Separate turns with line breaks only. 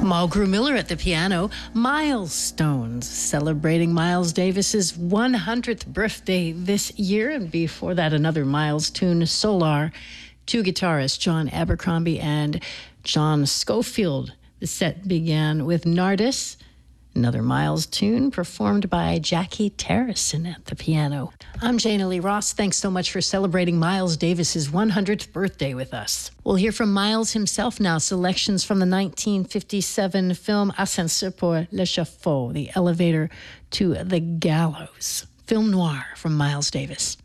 Mulgrew Miller at the piano. Milestones, celebrating Miles Davis's 100th birthday this year. And before that, another Miles tune, Solar. Two guitarists, John Abercrombie and John Schofield. The set began with Nardis, another Miles tune performed by Jackie Terrison at the piano. I'm Jana Lee Ross. Thanks so much for celebrating Miles Davis's 100th birthday with us. We'll hear from Miles himself now, selections from the 1957 film Ascenseur pour l'échafaud, the elevator to the gallows. Film noir from Miles Davis.